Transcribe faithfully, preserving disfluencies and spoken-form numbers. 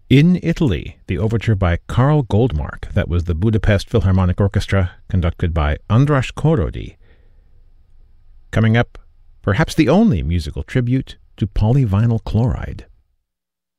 In Italy, the overture by Karl Goldmark, that was the Budapest Philharmonic Orchestra, conducted by András Korody. Coming up, perhaps the only musical tribute to polyvinyl chloride.